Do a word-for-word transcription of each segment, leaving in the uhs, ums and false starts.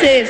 países.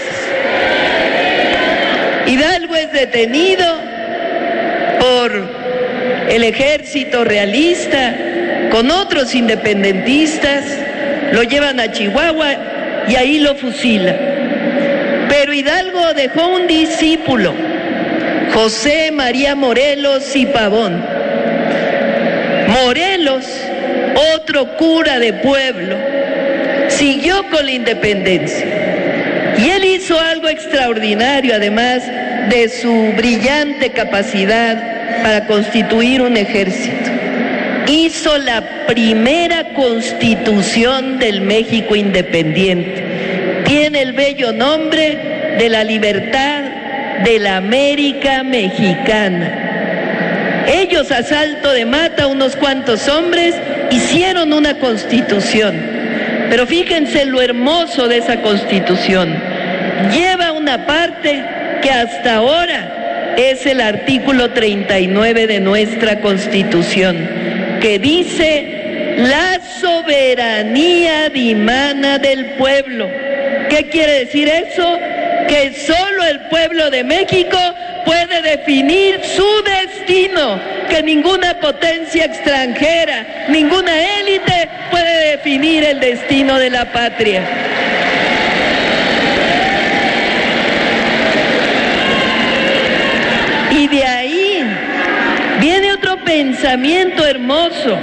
Hidalgo es detenido por el ejército realista con otros independentistas, lo llevan a Chihuahua y ahí lo fusilan. Pero Hidalgo dejó un discípulo, José María Morelos y Pavón. Morelos, otro cura de pueblo, siguió con la independencia. Y él hizo algo extraordinario, además de su brillante capacidad para constituir un ejército. Hizo la primera constitución del México independiente. Tiene el bello nombre de la libertad de la América mexicana. Ellos, a salto de mata, unos cuantos hombres, hicieron una constitución. Pero fíjense lo hermoso de esa constitución. Lleva una parte que hasta ahora es el artículo treinta y nueve de nuestra Constitución, que dice: la soberanía dimana del pueblo. ¿Qué quiere decir eso? Que solo el pueblo de México puede definir su destino, que ninguna potencia extranjera, ninguna élite puede definir el destino de la patria. Y de ahí viene otro pensamiento hermoso.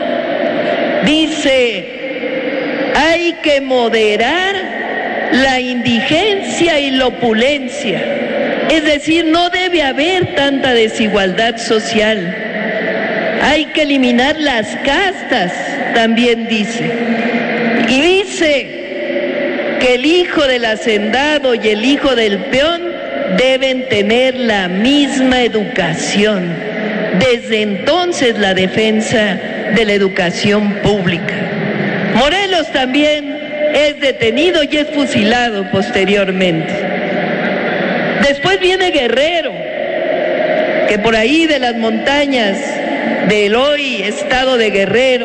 Dice: hay que moderar la indigencia y la opulencia. Es decir, no debe haber tanta desigualdad social. Hay que eliminar las castas, también dice. Y dice que el hijo del hacendado y el hijo del peón deben tener la misma educación. Desde entonces la defensa de la educación pública. Morelos también es detenido y es fusilado posteriormente. Después viene Guerrero, que por ahí de las montañas del hoy estado de Guerrero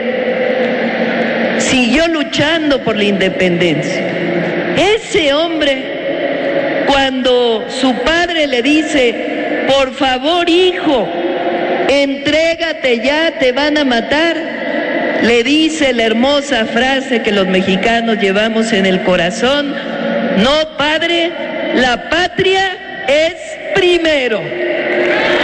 siguió luchando por la independencia. Ese hombre, cuando su padre le dice: por favor, hijo, entrégate ya, te van a matar, le dice la hermosa frase que los mexicanos llevamos en el corazón: no, padre, la patria es primero.